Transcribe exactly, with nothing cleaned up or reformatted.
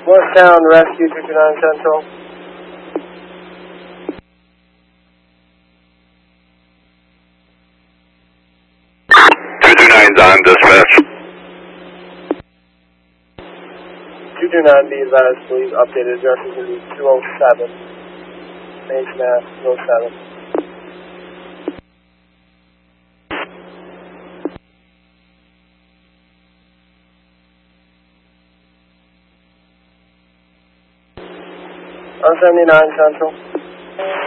Morristown Rescue two two nine Central. two two nine's on dispatch. two two nine, be advised, please. Updated address is going to be two oh seven. Main Mass, two oh seven. one seventy-nine Central.